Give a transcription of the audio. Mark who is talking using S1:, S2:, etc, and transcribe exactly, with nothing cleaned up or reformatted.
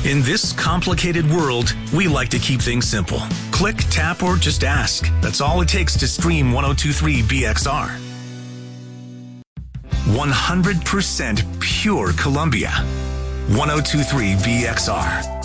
S1: In this complicated world, we like to keep things simple. Click, tap, or just ask. That's all it takes to stream ten twenty-three B X R. one hundred percent pure Columbia. ten twenty-three B X R.